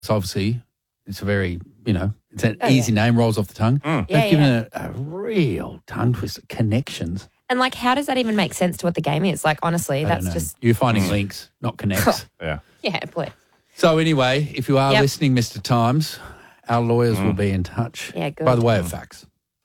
So obviously, it's a very, it's an easy name, rolls off the tongue. They've given it a real tongue twister, Connections. And, how does that even make sense to what the game is? Honestly, that's just... You're finding links, not connects. Yeah. Yeah, please. So anyway, if you are listening, Mr. Times, our lawyers will be in touch. Yeah, good. By the way of fax.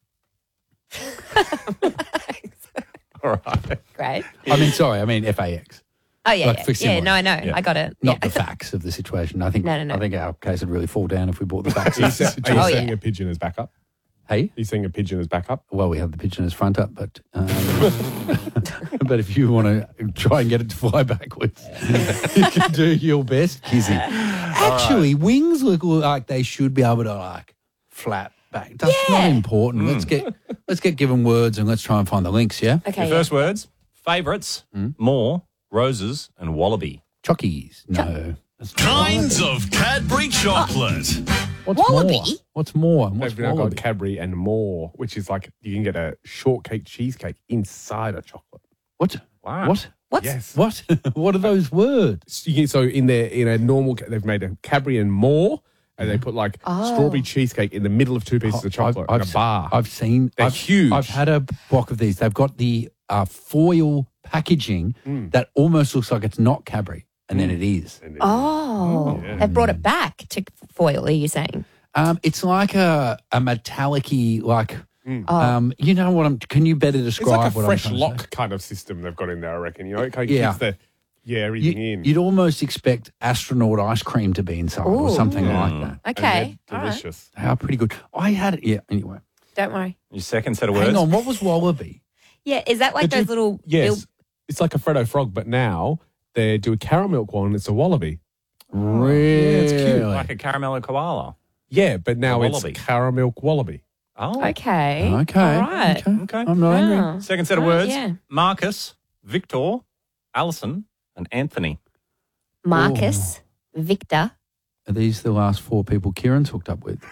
All right. Great. I mean FAX. Oh, yeah, Like fixing one. no, I know. Yeah. I got it. Not the facts of the situation. I think No. I think our case would really fall down if we brought the facts. Are you Oh, sending yeah. a pigeon as backup? Hey? Are you sending a pigeon as backup? Well, we have the pigeon as front up, but but if you want to try and get it to fly backwards, you can do your best, Kizzy. Actually, wings look like they should be able to flap back. That's not important. Let's get given words and let's try and find the links. Yeah. Okay. Your first words: favourites, more, roses, and wallaby. Chockies. No. That's not Kinds of Cadbury chocolate. What's Wallaby? more? What's more? And what's They've now got wallaby? Cadbury and more, which is like you can get a shortcake cheesecake inside a chocolate. What? Wow. What? What's... Yes. What? What are those words? So in a normal, they've made a Cadbury and more, and they put strawberry cheesecake in the middle of two pieces of chocolate in a bar. I've seen. They're huge. I've had a block of these. They've got the foil packaging that almost looks like it's not Cadbury, and then it is. Oh, they've brought it back to foil, are you saying? It's like a metallic-y, you know what can you better It's describe like a what fresh I'm trying to say? lock kind of system they've got in there, I reckon. It kind of Yeah. keeps everything in. You'd almost expect astronaut ice cream to be inside or something like that. Okay. And they're delicious. They are pretty good. I had it. Yeah, anyway. Don't worry. Your second set of words. Hang on, what was wallaby? Yeah, is that like They those do- little... Yes. It's like a Freddo frog, but now they do a caramel one and it's a wallaby. Really? it's cute. Like a caramello koala. Yeah, but now it's wallaby. caramel wallaby. Oh. Okay. Okay. All right. Okay. I'm not angry. Oh. Second set of Right, words: yeah. Marcus, Victor, Alison, and Anthony. Marcus, Victor, Are these the last four people Kieran's hooked up with?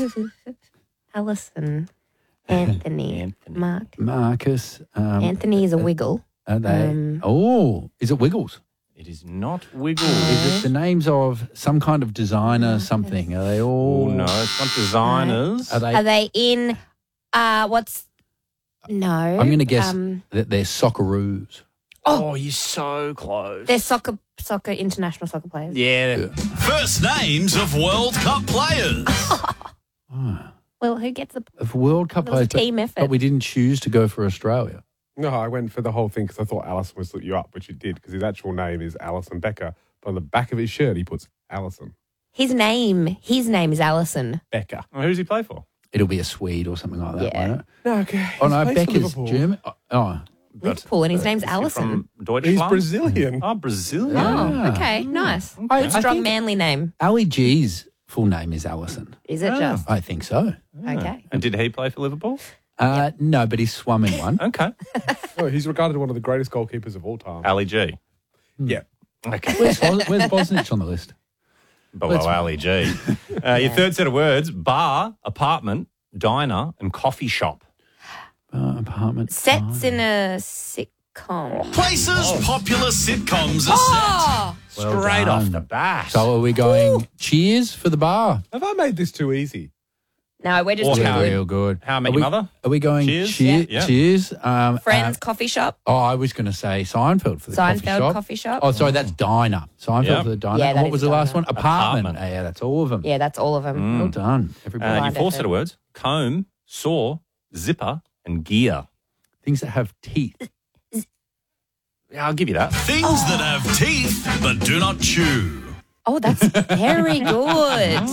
Alison, Anthony, Anthony. Mark. Marcus. Anthony is a wiggle. Are they? Is it Wiggles? It is not Wiggles. Is it the names of some kind of designer something? Are they all? Oh, no, it's not designers. Are they? Are they in, what's, no. I'm going to guess that they're Socceroos. Oh, you're so close. They're international soccer players. Yeah. First names of World Cup players. Well, who gets the Of World Cup That was a players, team effort. but we didn't choose to go for Australia. No, I went for the whole thing because I thought Alison would look you up, which it did because his actual name is Alison Becker. But on the back of his shirt, he puts Alison his name is Alison. Becker. Well, who does he play for? It'll be a Swede or something like that, Yeah. won't it? No, okay. Oh, no, Becker's German. Oh, Liverpool, and his name's Alison. From Deutschland? He's Brazilian. Oh, Brazilian. Oh, okay, nice. I Strong, think manly name. Ali G's full name is Alison. Is it just? I think so. Okay. And did he play for Liverpool? No, but he swum in one. Okay. Oh, he's regarded one of the greatest goalkeepers of all time. Ali G. Yeah. Okay. Where's Bosnich on the list? Below Ali G. Your third set of words: bar, apartment, diner, and coffee shop. Apartment. Sets in a sitcom. Places popular sitcoms are Oh, Straight off done. the bat. So are we going cheers for the bar? Have I made this too easy? no, we're just Or too how- good. Real good. How I Met Are Your we- Mother? Are we going Cheers? cheers? Yeah. Cheers. Friends coffee shop. I was going to say Seinfeld for the Seinfeld coffee shop. coffee shop. Oh, sorry, that's diner. Seinfeld Yep. for the diner. Yeah, And that what is was the last diner. one? Apartment. Apartment. Yeah, that's all of them. Yeah, that's all of them. Well done, everybody. Your fourth set of words: comb, saw, zipper, and gear. Things that have teeth. Yeah, I'll give you that. things that have teeth but do not chew. Oh, that's very good.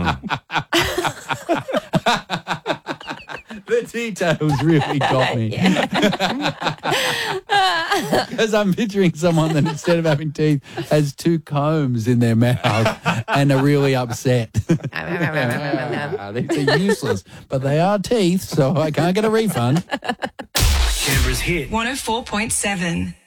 The details really got me. Because I'm picturing someone that instead of having teeth has two combs in their mouth and are really upset. These are useless, but they are teeth, so I can't get a refund. Canberra's hit. 104.7.